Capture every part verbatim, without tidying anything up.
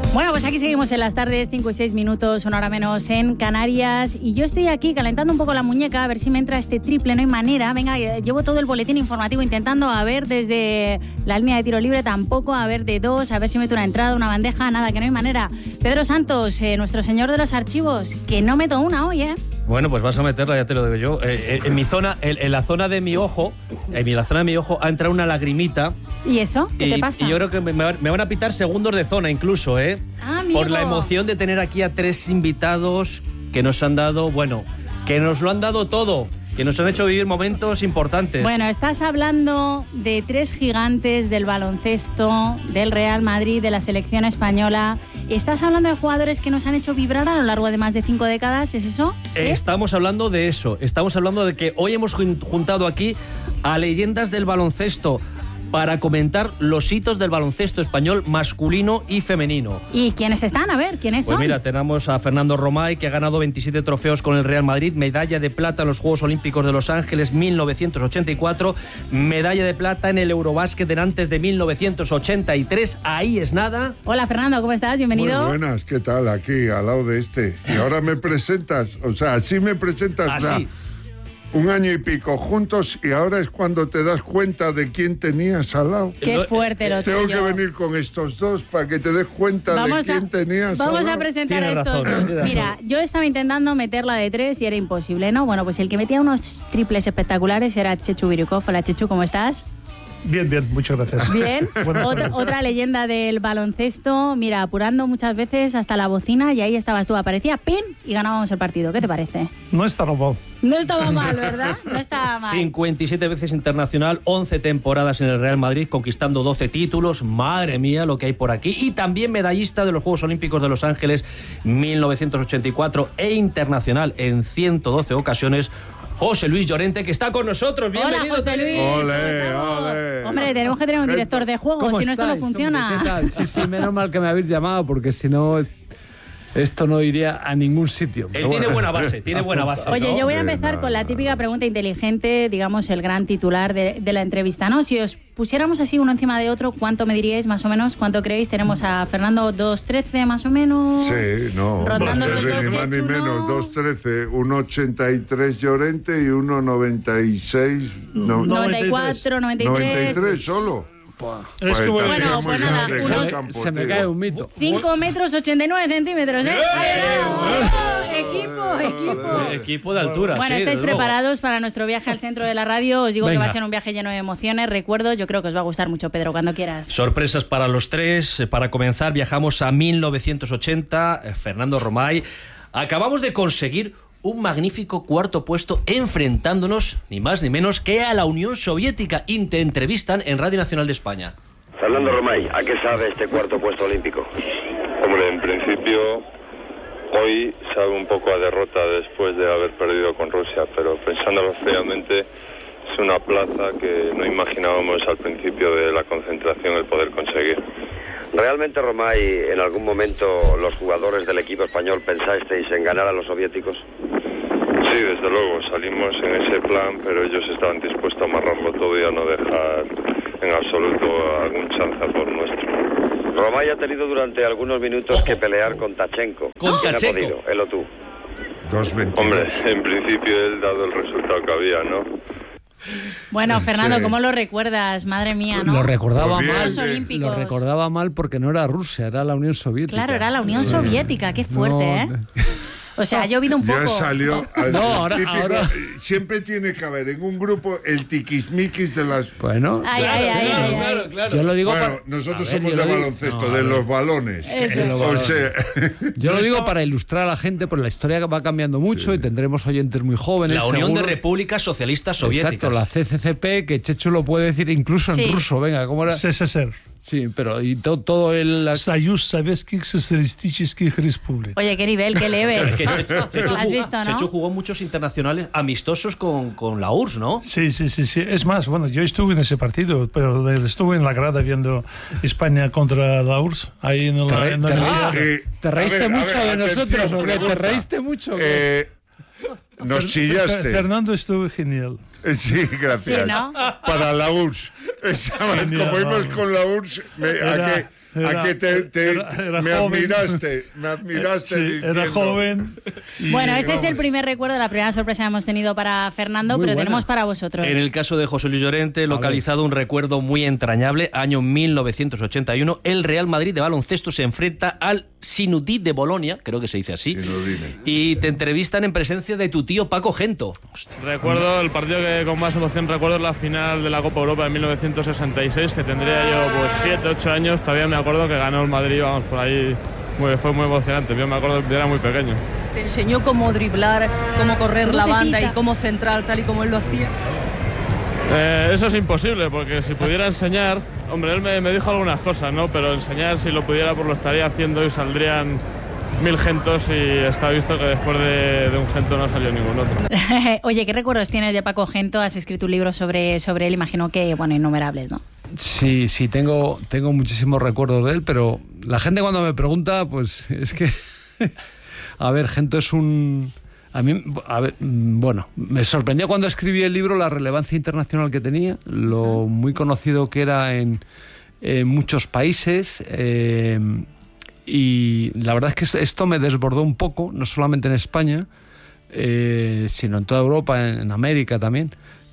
Bueno, pues aquí seguimos en las tardes, cinco y seis minutos, una hora menos en Canarias. Y yo estoy aquí calentando un poco la muñeca, a ver si me entra este triple, no hay manera. Venga, llevo todo el boletín informativo intentando, a ver desde la línea de tiro libre tampoco, a ver de dos, a ver si meto una entrada, una bandeja, nada, que no hay manera. Pedro Santos, eh, nuestro señor de los archivos, que no meto una hoy, ¿eh? Bueno, pues vas a meterla, ya te lo digo yo. Eh, eh, en mi zona, en, en la zona de mi ojo, en la zona de mi ojo ha entrado una lagrimita. ¿Y eso? ¿Qué y, te pasa? Y yo creo que me, me van a pitar segundos de zona incluso, ¿eh? Ah, amigo. Por la emoción de tener aquí a tres invitados que nos han dado, bueno, que nos lo han dado todo, que nos han hecho vivir momentos importantes. Bueno, estás hablando de tres gigantes del baloncesto, del Real Madrid, de la selección española. ¿Estás hablando de jugadores que nos han hecho vibrar a lo largo de más de cinco décadas? ¿Es eso? ¿Sí? Estamos hablando de eso. Estamos hablando de que hoy hemos juntado aquí a leyendas del baloncesto para comentar los hitos del baloncesto español masculino y femenino. ¿Y quiénes están? A ver, ¿quiénes pues son? Pues mira, tenemos a Fernando Romay, que ha ganado veintisiete trofeos con el Real Madrid, medalla de plata en los Juegos Olímpicos de Los Ángeles mil novecientos ochenta y cuatro, medalla de plata en el Eurobásquet en antes de mil novecientos ochenta y tres. Ahí es nada. Hola, Fernando, ¿cómo estás? Bienvenido. Muy buenas, ¿qué tal? Aquí, al lado de este. Y ahora me presentas, o sea, así me presentas. Así. Un año y pico juntos y ahora es cuando te das cuenta de quién tenías al lado. Qué fuerte lo Tengo tuyo. que venir con estos dos para que te des cuenta vamos de quién a, tenías Vamos al lado. a presentar Tienes a estos razón, dos. tienes Mira, razón. yo estaba intentando meterla de tres y era imposible, ¿no? Bueno, pues el que metía unos triples espectaculares era Chechu Birukov. Hola, Chechu, ¿cómo estás? Bien, bien, muchas gracias. Bien. Buenas Otra, tardes. otra leyenda del baloncesto, mira, apurando muchas veces hasta la bocina y ahí estabas tú. Aparecía pin y ganábamos el partido. ¿Qué te parece? No está robado. No estaba mal, ¿verdad? No estaba mal. cincuenta y siete veces internacional, once temporadas en el Real Madrid, conquistando doce títulos. Madre mía, lo que hay por aquí. Y también medallista de los Juegos Olímpicos de Los Ángeles mil novecientos ochenta y cuatro e internacional en ciento doce ocasiones. José Luis Llorente, que está con nosotros. Bienvenido. Hola, José Luis. Ole, ¿Cómo estamos? ole. Hombre, tenemos que tener un director de juego, si no esto no funciona. Hombre, ¿qué tal? Sí, sí, menos mal que me habéis llamado, porque si no, esto no iría a ningún sitio. Él Pero tiene bueno. buena base, tiene buena base. Oye, ¿no? yo voy a Sí, empezar no, con la no, típica no. pregunta inteligente, digamos, el gran titular de, de la entrevista, ¿no? Si os pusiéramos así uno encima de otro, ¿cuánto me diríais más o menos? ¿Cuánto creéis? Tenemos a Fernando dos trece más o menos. Sí, no, Rondando dos los trece, dos, ni más ni Chechu, ¿no? menos, dos trece, uno ochenta y tres Llorente y uno noventa y seis, no, noventa y cuatro, noventa y tres. noventa y tres solo. Es Pues como está Bueno, muy pues nada, grande unos- el Se, campo, se me tío. cae un mito. cinco metros ochenta y nueve centímetros, ¿eh? ¡Ahí va! Equipo, equipo. Equipo de altura. Bueno, sí, ¿estáis desde luego. preparados para nuestro viaje al centro de la radio? Os digo Venga. que va a ser un viaje lleno de emociones, recuerdos. Yo creo que os va a gustar mucho, Pedro, cuando quieras. Sorpresas para los tres. Para comenzar, viajamos a mil novecientos ochenta. Eh, Fernando Romay. Acabamos de conseguir un magnífico cuarto puesto enfrentándonos, ni más ni menos, que a la Unión Soviética. Y te entrevistan en Radio Nacional de España. Fernando Romay, ¿a qué sabe este cuarto puesto olímpico? Hombre, en principio hoy sabe un poco a derrota después de haber perdido con Rusia, pero pensándolo fríamente es una plaza que no imaginábamos al principio de la concentración el poder conseguir. ¿Realmente, Romay, en algún momento los jugadores del equipo español pensasteis en ganar a los soviéticos? Sí, desde luego, salimos en ese plan, pero ellos estaban dispuestos a amarrarlo todo y a no dejar en absoluto algún chance a por nuestro. Romay ha tenido durante algunos minutos Ojo. que pelear con Tachenko. Con ¿Quién ha Tachenko. podido? Él o tú. dos veintidós. Hombre, en principio él dado el resultado que había, ¿no? Bueno, Fernando, Sí. ¿cómo lo recuerdas? Madre mía, ¿no? Lo recordaba Pues bien, mal. Los Olímpicos. Lo recordaba mal porque no era Rusia, era la Unión Soviética. Claro, era la Unión Soviética, qué fuerte, No, ¿eh? O sea, ha llovido un poco. Ya salió. al- No, el ahora- típico- ahora- Siempre tiene que haber en un grupo el tiquismiquis de las. Bueno, Ay, ay, ay, ay, ay. claro. yo lo digo Bueno, para... nosotros A ver, somos yo de lo digo- baloncesto, No, a de ver. los balones. Eso es. O sea, Yo lo digo para ilustrar a la gente, porque la historia va cambiando mucho y tendremos oyentes muy jóvenes. La Unión seguro. de Repúblicas Socialistas Soviéticas. Exacto, la C C C P, que Chechu lo puede decir incluso Sí. en ruso. Venga, ¿cómo era? S S S R. Sí, pero y to- todo el... la- Союз Советских Социалистических Республик. Oye, qué nivel, qué leve. Que Chechu, Chechu ¿Has jugó, visto, no? Chechu jugó muchos internacionales amistosos con, con la U R S S, ¿no? Sí, sí, sí, sí. Es más, bueno, yo estuve en ese partido, pero estuve en la grada viendo España contra la U R S S. Ahí en Te la, re- en la te Navidad. eh, ¿Te a reíste ver, a mucho ver, de atención, nosotros o qué? ¿Te pregunta. reíste mucho o qué? Eh, nos chillaste. Fernando estuvo genial. Eh, Sí, gracias. Sí, ¿no? Para la U R S S. Esa vez, Genial, como íbamos vamos. con la U R S S, me- ¿a Era- qué? a que te, te era, era me joven. admiraste, me admiraste Sí, diciendo, era joven. y- Bueno, ese es el vamos. primer recuerdo, la primera sorpresa que hemos tenido para Fernando, Muy pero buena. tenemos para vosotros. En el caso de José Luis Llorente, localizado un recuerdo muy entrañable, año mil novecientos ochenta y uno, el Real Madrid de baloncesto se enfrenta al Sinudí de Bolonia, creo que se dice así, Sinudine. y te entrevistan en presencia de tu tío Paco Gento. Recuerdo el partido que con más emoción recuerdo es la final de la Copa Europa de mil novecientos sesenta y seis, que tendría yo pues siete, ocho años, todavía me acuerdo que ganó el Madrid, vamos, por ahí muy- fue muy emocionante, yo me acuerdo que era muy pequeño. Te enseñó cómo driblar, cómo correr la banda y Lucecita. cómo centrar tal y como él lo hacía. Eh, eso es imposible, porque si pudiera enseñar, hombre, él me, me dijo algunas cosas, ¿no? Pero enseñar, si lo pudiera, pues lo estaría haciendo y saldrían mil gentos y está visto que después de, de un gento no salió ningún otro. Oye, ¿qué recuerdos tienes de Paco Gento? Has escrito un libro sobre, sobre él, imagino que, bueno, innumerables, ¿no? Sí, sí, tengo, tengo muchísimos recuerdos de él, pero la gente cuando me pregunta, pues es que... a ver, Gento es un... A mí, a ver, bueno, me sorprendió cuando escribí el libro la relevancia internacional que tenía, lo muy conocido que era en, en muchos países, eh, y la verdad es que esto me desbordó un poco, no solamente en España, eh, sino en toda Europa, en, en América también.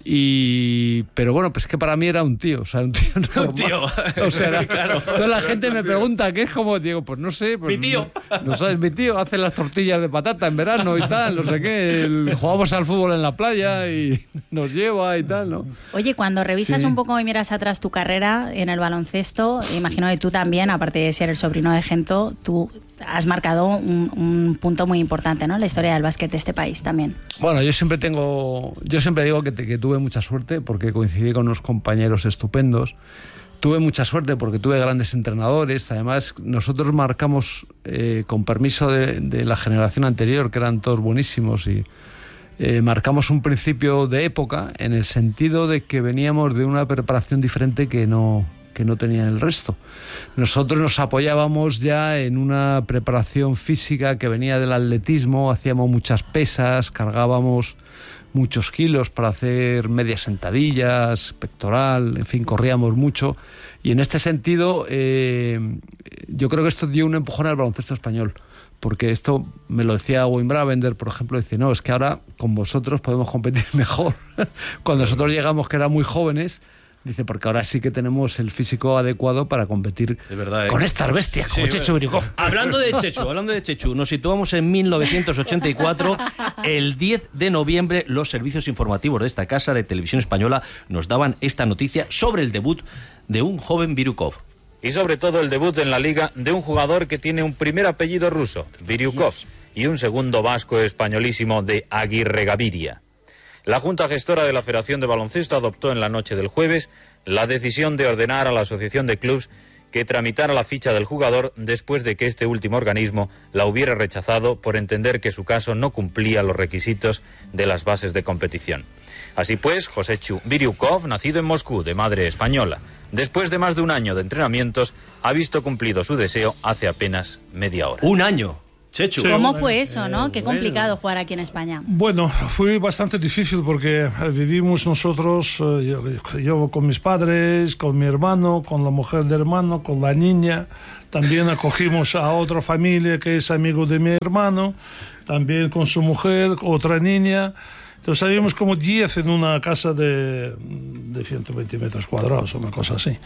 Y pero bueno, pues que para mí era un tío, o sea, un tío normal. Un tío. O sea, era- Claro. toda la gente me pregunta qué es, como digo, pues no sé, pues, Mi tío. No, no sabes, mi tío hace las tortillas de patata en verano y tal, no sé qué, el- jugamos al fútbol en la playa y nos lleva y tal, ¿no? Oye, cuando revisas Sí. un poco y miras atrás tu carrera en el baloncesto, imagino que tú también, aparte de ser el sobrino de Gento, tú has marcado un, un punto muy importante, ¿no? En la historia del básquet de este país también. Bueno, yo siempre tengo, yo siempre digo que, te- que tuve mucha suerte porque coincidí con unos compañeros estupendos. Tuve mucha suerte porque tuve grandes entrenadores. Además, nosotros marcamos, eh, con permiso de, de la generación anterior, que eran todos buenísimos, y eh, marcamos un principio de época en el sentido de que veníamos de una preparación diferente que no, que no tenían el resto. Nosotros nos apoyábamos ya en una preparación física que venía del atletismo, hacíamos muchas pesas, cargábamos muchos kilos para hacer medias sentadillas, pectoral, en fin, corríamos mucho. Y en este sentido, eh, yo creo que esto dio un empujón al baloncesto español. Porque esto me lo decía Wayne Bravender, por ejemplo, dice, no, es que ahora con vosotros podemos competir mejor. Cuando nosotros llegamos, que eran muy jóvenes, dice, porque ahora sí que tenemos el físico adecuado para competir Es verdad, ¿eh? con estas bestias, como Sí, Chechu Birukov. Hablando de Chechu, hablando de Chechu, nos situamos en mil novecientos ochenta y cuatro. El diez de noviembre, los servicios informativos de esta casa de televisión española nos daban esta noticia sobre el debut de un joven Birukov. Y sobre todo el debut en la liga de un jugador que tiene un primer apellido ruso, Biryukov, y un segundo vasco españolísimo de Aguirre Gaviria. La Junta Gestora de la Federación de Baloncesto adoptó en la noche del jueves la decisión de ordenar a la Asociación de Clubs que tramitara la ficha del jugador después de que este último organismo la hubiera rechazado por entender que su caso no cumplía los requisitos de las bases de competición. Así pues, Josechu Biryukov, nacido en Moscú, de madre española, después de más de un año de entrenamientos, ha visto cumplido su deseo hace apenas media hora. Un año. Chechu. Sí. ¿Cómo bueno, fue eso, no? Qué complicado jugar aquí en España. Bueno, fue bastante difícil porque eh, vivimos nosotros, eh, yo, yo con mis padres, con mi hermano, con la mujer del hermano, con la niña. También acogimos a otra familia que es amigo de mi hermano, también con su mujer, otra niña. Entonces habíamos como diez en una casa de, de ciento veinte metros cuadrados, una cosa así.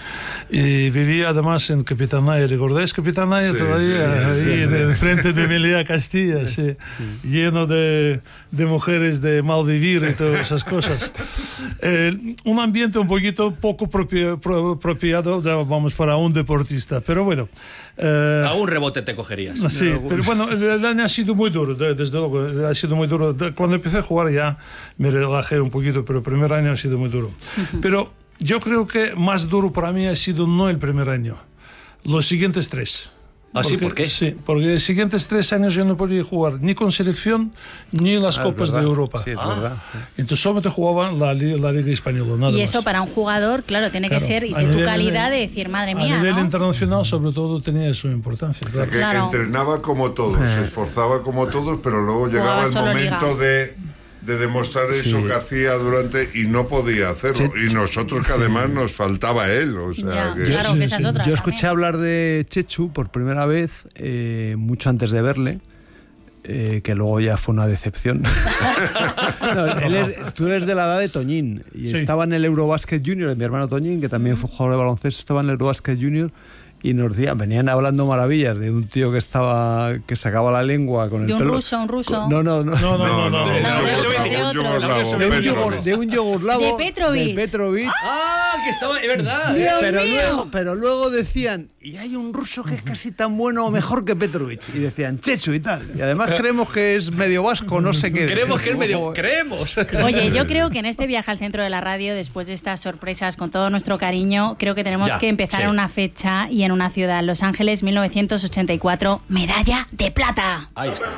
Y vivía además en Capitanaya. ¿Recordáis Capitanaya Sí, todavía? sí, ahí sí. en el frente de Meliá Castilla, sí, lleno de, de mujeres de mal vivir y todas esas cosas. Eh, un ambiente un poquito poco propio, pro, apropiado, ya vamos, para un deportista, pero bueno. Eh, A un rebote te cogerías. Sí, pero bueno, el, el año ha sido muy duro, de- desde luego, ha sido muy duro. De- Cuando empecé a jugar ya me relajé un poquito, pero el primer año ha sido muy duro. Pero yo creo que más duro para mí ha sido no el primer año, los siguientes tres. ¿Ah, sí? Porque- ¿Por qué? Sí, porque los siguientes tres años yo no podía jugar ni con selección ni las Ah, es Copas de verdad. Europa. Sí, es Ah. verdad. Entonces solamente jugaba la, li- la Liga Española, nada Y más. eso para un jugador, claro, tiene que Claro, ser y a de tu nivel- calidad de decir, madre A mía, nivel ¿no? internacional, sobre todo, tenía su importancia. Claro. Que Claro. entrenaba como todos, se esforzaba como todos, pero luego llegaba Jugaba el solo momento liga. de de demostrar Sí. eso que hacía durante y no podía hacerlo. Sí. Y nosotros que además nos faltaba él. O sea, Ya, que... claro, que esa es otra Yo también. escuché hablar de Chechu por primera vez eh, mucho antes de verle. Eh, que luego ya fue una decepción. No, él es- tú eres de la edad de Toñín y Sí. estaba en el Eurobasket Junior, mi hermano Toñín, que también fue jugador de baloncesto, estaba en el Eurobasket Junior y nos decían, venían hablando maravillas de un tío que estaba que sacaba la lengua con De el un pelo. ruso, un ruso. con- No, no, no. No, no, No, no, no. no, No, un de yugoslavo, otro. un yugoslavo, De un, Petrovic. yogur- de un yugoslavo De Petrovic. de Petrovic. Ah, que estaba, es verdad. Dios Pero mío. luego, pero luego decían, y hay un ruso que es casi tan bueno o mejor que Petrovic. Y decían, Chechu y tal. Y además creemos que es medio vasco, no sé qué. Creemos que es medio. Ojo, Creemos. Oye, yo creo que en este viaje al centro de la radio, después de estas sorpresas, con todo nuestro cariño, creo que tenemos Ya, que empezar sí. en una fecha y en una ciudad. Los Ángeles, mil novecientos ochenta y cuatro, medalla de plata. Ahí está.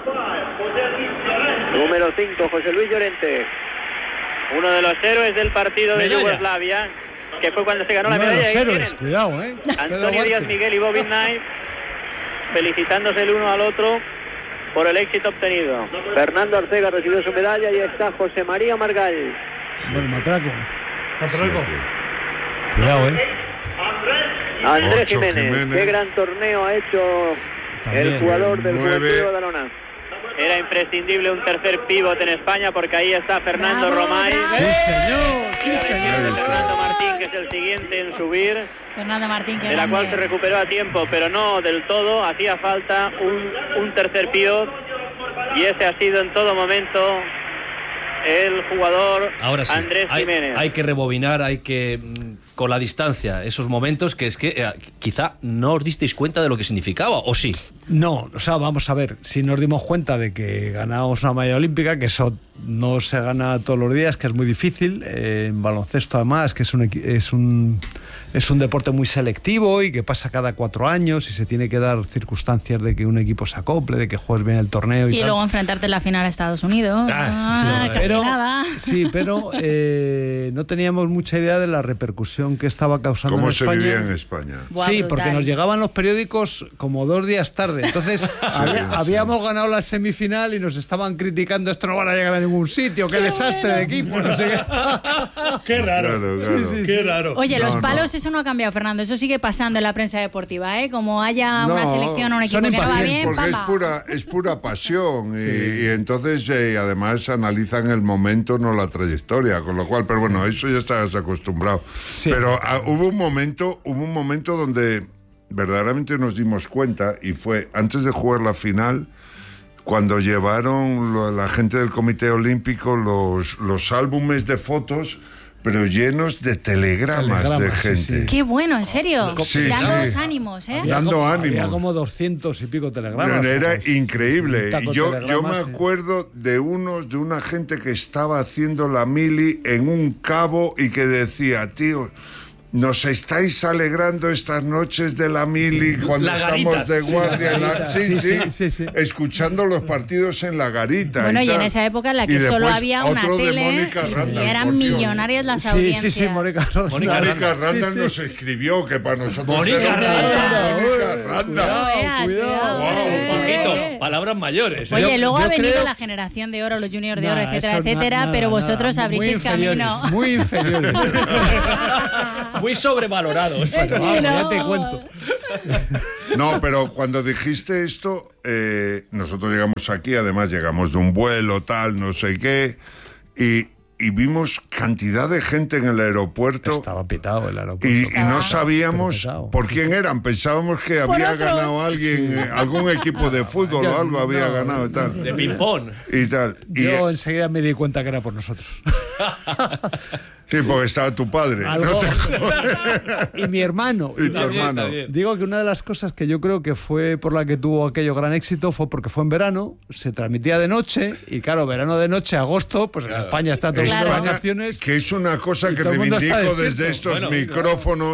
Número cinco, José Luis Llorente. Uno de los héroes del partido de Medalla. Yugoslavia, que fue cuando se ganó la Uno de medalla. los Ahí héroes, tienen. cuidado, ¿eh? Antonio Pedro Díaz Duarte. Miguel y Bobby Knight felicitándose el uno al otro por el éxito obtenido. Fernando Arcega recibió su medalla y está José María Margall. Bueno, matraco. Patraco. Cuidado, ¿eh? Andrés Ocho, Jiménez. Jiménez. Qué gran torneo ha hecho También, el jugador del nueve. Juventud de Badalona. Era imprescindible un tercer pívot en España porque ahí está Fernando Bravo, Romay. bravo. Sí, señor. Sí, De señor. Fernando Martín, que es el siguiente en subir, Fernando Martín, que de la cual se recuperó a tiempo, pero no del todo. Hacía falta un, un tercer pívot y ese ha sido en todo momento el jugador Ahora sí. Andrés hay, Jiménez. hay que rebobinar, hay que. mm, con la distancia, esos momentos que es que eh, quizá no os disteis cuenta de lo que significaba, ¿o sí? No, o sea, vamos a ver, si nos dimos cuenta de que ganamos una medalla olímpica, que eso no se gana todos los días, que es muy difícil, eh, en baloncesto además, que es un, equi- es un es un deporte muy selectivo y que pasa cada cuatro años y se tiene que dar circunstancias de que un equipo se acople, de que juegues bien el torneo y, Y tal. luego enfrentarte en la final a Estados Unidos. Ah, sí, Ah, sí, casi pero, nada. sí, pero eh, no teníamos mucha idea de la repercusión que estaba causando ¿Cómo en se España. vivía en España? Buah, Sí, brutal. porque nos llegaban los periódicos como dos días tarde. Entonces, había- sí. habíamos ganado la semifinal y nos estaban criticando, esto no van a llegar a ningún sitio, qué desastre de equipo, no sé qué. Qué raro. Claro, claro. Sí, sí, Qué raro. Oye, No, los no. palos, eso no ha cambiado, Fernando. Eso sigue pasando en la prensa deportiva, ¿eh? Como haya una No, selección o un equipo son que no va impacientes, bien, Porque es pamba. pura, es pura pasión y, y entonces eh, además analizan el momento, no la trayectoria, con lo cual, pero bueno, eso ya estás acostumbrado. Sí. Pero ah, hubo un momento, hubo un momento donde verdaderamente nos dimos cuenta y fue antes de jugar la final, cuando llevaron lo- la gente del Comité Olímpico los, los álbumes de fotos, pero llenos de telegramas, de Telegramas, sí, gente. sí. Qué bueno, en serio. Sí, Dándonos sí. ánimos, ¿eh? Dando como, ánimo. Había como doscientos y pico telegramas. Era Pues, increíble. un taco de Yo, yo telegramas, me sí. acuerdo de uno, de una gente que estaba haciendo la mili en un cabo y que decía, tío, nos estáis alegrando estas noches de la mili cuando La estamos garita. de guardia. Sí, en la la- garita. sí, Sí, sí, sí, sí, sí. escuchando los partidos en la garita. Bueno, y en tal. esa época en la que Y solo después había una otro de tele, Mónica Randall, y eran por Dios. millonarias las Sí, audiencias. sí, sí, Mónica Randall. Mónica Mónica Randall. Randall Sí, nos sí. escribió que para nosotros Mónica era Randall. Mónica No Randall. veas, cuidado. cuidado, eh. Ojito, palabras mayores. ¿eh? Oye, Yo- luego yo ha venido creo- la generación de oro, los juniors de oro, Nada, etcétera, eso na- etcétera, nada, pero vosotros nada. abristeis Muy inferiores, camino. Muy inferiores. Muy sobrevalorados. Sí, Vamos, ya no. te cuento. No, pero cuando dijiste esto, eh, nosotros llegamos aquí, además llegamos de un vuelo, tal, no sé qué, y, y vimos cantidad de gente en el aeropuerto Estaba pitado el aeropuerto. y, y Estaba- no sabíamos Pero pesado. por quién eran. Pensábamos que había otros. ganado alguien, eh, algún equipo de fútbol o algo había No, ganado y tal. De ping-pong. Y tal. Y, Yo enseguida me di cuenta que era por nosotros. sí, porque estaba tu padre. Algo- ¿no te- y mi hermano. y tu Está bien, hermano. está bien. Digo que una de las cosas que yo creo que fue por la que tuvo aquello gran éxito fue porque fue en verano, se transmitía de noche y claro, verano de noche, agosto, pues en España está todo el mundo de España, vacaciones. que es una cosa Y que todo el mundo está reivindico despierto. desde estos Bueno, micrófonos,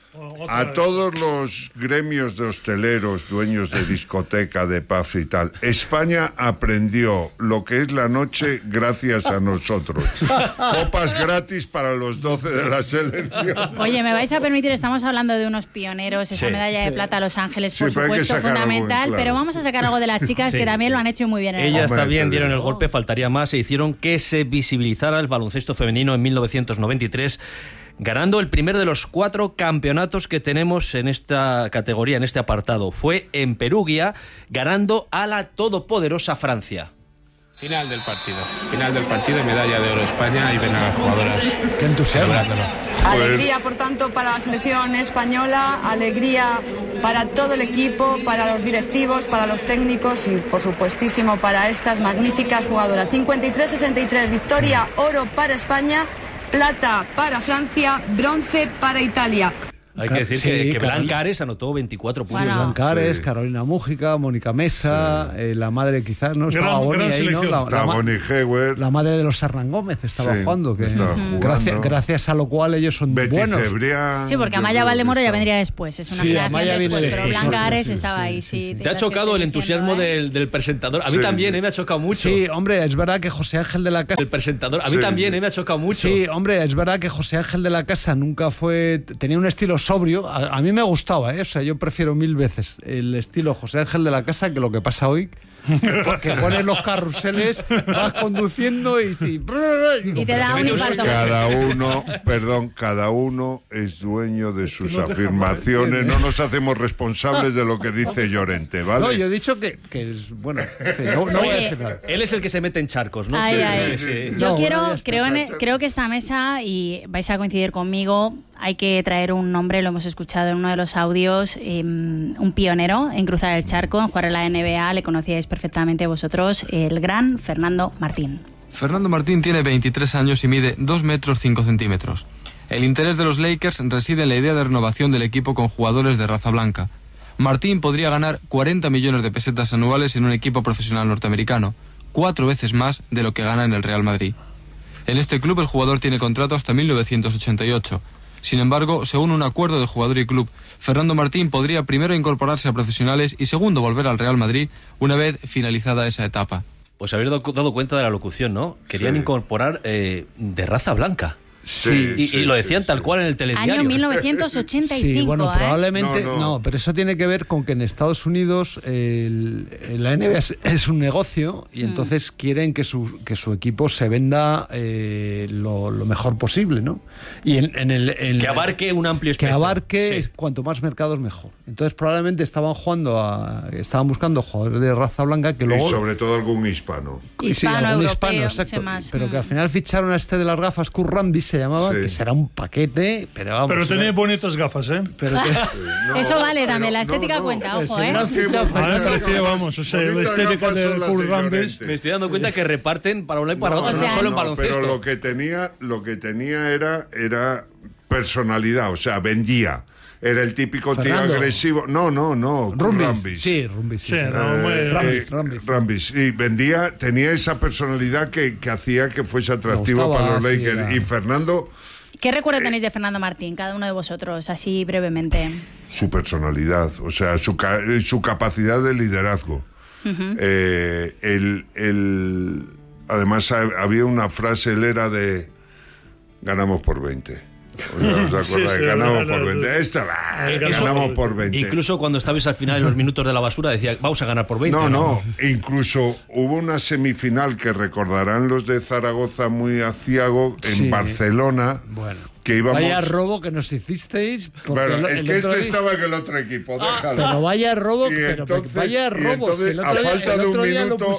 A todos los gremios de hosteleros, dueños de discoteca, de pub y tal, España aprendió lo que es la noche gracias a nosotros. Copas gratis para los doce de la selección. Oye, me vais a permitir, estamos hablando de unos pioneros, esa Sí, medalla sí. de plata a Los Ángeles, por Sí, pero hay que supuesto, sacar algo en fundamental, claro. pero vamos a sacar algo de las chicas Sí. que también lo han hecho muy bien. en el Ellas golf. Hombre, también te dieron el digo. golpe, faltaría más, e hicieron que se visibilizara el baloncesto femenino en mil novecientos noventa y tres, ganando el primer de los cuatro campeonatos que tenemos en esta categoría, en este apartado. Fue en Perugia, ganando a la todopoderosa Francia. Final del partido, final del partido, medalla de oro España y ven a las jugadoras. Qué entusiasmo. celebrándolo. Alegría, por tanto, para la selección española, alegría para todo el equipo, para los directivos, para los técnicos y, por supuestísimo, para estas magníficas jugadoras. cincuenta y tres sesenta y tres, victoria, oro para España, plata para Francia, bronce para Italia. Hay que decir Sí, que, que Carol- Blanca Ares anotó veinticuatro puntos. Bueno. Blancares, Sí. Carolina Mújica, Mónica Mesa, eh, la madre quizás, ¿no? Gran- Estaba Boni gran ahí, ¿no? selección. La, la Está ma- Bonnie Hewer, la madre de los Hernán Gómez estaba Sí, jugando, que estaba jugando. Gracias, gracias a lo cual ellos son Betty buenos. Cebrián. Sí, porque yo Amaya creo que Valdemoro ya está- vendría después, es una Sí, generación Amaya después, viene pero después. Blanca Sí, Ares sí, estaba sí, ahí, sí, sí. sí. ¿Te ha las que chocado estoy el entusiasmo diciendo, ¿eh? del, del presentador? A mí Sí, también, sí. eh, me ha chocado mucho. Sí, hombre, es verdad que José Ángel de la Casa... El presentador, a mí Sí, también, sí. eh, me ha chocado mucho. Sí, hombre, es verdad que José Ángel de la Casa nunca fue... Tenía un estilo sobrio. A, a mí me gustaba, ¿eh? O sea, yo prefiero mil veces el estilo José Ángel de la Casa que lo que pasa hoy. Porque pones los carruseles, vas conduciendo y... y, Y te da un infarto. Cada uno, perdón, cada uno es dueño de sus no deja afirmaciones. mal, ¿eh? No nos hacemos responsables de lo que dice Llorente, ¿vale? No, yo he dicho que, que es... Bueno, en fin, no, no voy a Oye, decir nada. Él es el que se mete en charcos, ¿no? Ay, Sí, ay. sí, sí. Yo No, quiero, bueno, ya está. creo, en- Exacto. creo que esta mesa, y vais a coincidir conmigo, hay que traer un nombre, lo hemos escuchado en uno de los audios, eh, un pionero en cruzar el charco, en jugar en la N B A, le conocíais perfectamente vosotros, el gran Fernando Martín. Fernando Martín tiene veintitrés años y mide dos metros cinco centímetros. El interés de los Lakers reside en la idea de renovación del equipo con jugadores de raza blanca. Martín podría ganar cuarenta millones de pesetas anuales en un equipo profesional norteamericano, cuatro veces más de lo que gana en el Real Madrid. En este club el jugador tiene contrato hasta mil novecientos ochenta y ocho. Sin embargo, según un acuerdo de jugador y club, Fernando Martín podría primero incorporarse a profesionales y segundo volver al Real Madrid una vez finalizada esa etapa. Pues habéis dado, dado cuenta de la locución, ¿no? Querían Sí. incorporar eh, de raza blanca. Sí, y, sí, y lo sí, decían sí. tal cual en el telediario. Año mil novecientos ochenta y cinco, Sí, bueno, ¿eh? probablemente No, no, no. pero eso tiene que ver con que en Estados Unidos el, la N B A es, es un negocio y Mm. entonces quieren que su, que su equipo se venda eh, lo, lo mejor posible, ¿no? Y en, en el en Que la- abarque un amplio que espectro. abarque Sí. cuanto más mercados mejor. Entonces probablemente estaban jugando a, estaban buscando jugadores de raza blanca que luego Y sobre todo algún hispano. Sí, Hispano, algún europeo, hispano, sé exacto. más. Pero que al Mm. final ficharon a este de las gafas, Kurt Rambis se llamaba, Sí. que será un paquete, pero vamos. Pero tenía era- bonitas gafas, ¿eh? pero que- No, Eso vale pero también, la no, estética no, cuenta, pues ojo, si ¿eh? no has fichado- A mí me parecía, vamos, o sea, la Bonitas estética gafas de son las Kurt de Rambis. Llorente. Me estoy dando cuenta que reparten para un lado y para No, otro, o no, sea, solo en no, baloncesto. Pero lo que tenía, lo que tenía era, era personalidad, o sea, vendía. Era el típico Fernando. tío agresivo. No, no, no. Rumbis. Rambis. Sí, Rumbis. Sí, Sí, sí. no, muy- Eh, Rambis, eh, Rambis. Rambis, sí, vendía, tenía esa personalidad que, que hacía que fuese atractivo gustaba, para los sí, Lakers. era- Y Fernando, ¿Qué recuerdo tenéis de Fernando Martín, cada uno de vosotros, así brevemente? su personalidad, o sea, su, ca- su capacidad de liderazgo. Eh, el, el- además, ha- había una frase, él era de ganamos por veinte. ¿Os acordáis? Sí, sí, ganamos no, por no, veinte. no. Esta, ah, Eh, ganamos eso- por veinte. Incluso cuando estabais al final en los minutos de la basura decía, vamos a ganar por veinte. No, no, incluso hubo una semifinal que recordarán los de Zaragoza muy aciago en Sí. Barcelona, Bueno. que íbamos... Vaya robo que nos hicisteis. porque Bueno, el- es el que otro este día- estaba en el otro equipo, déjalo. Pero vaya robo, Y pero, pero entonces- vaya y robo. entonces, si el a otro día- falta el de un otro día lo minuto,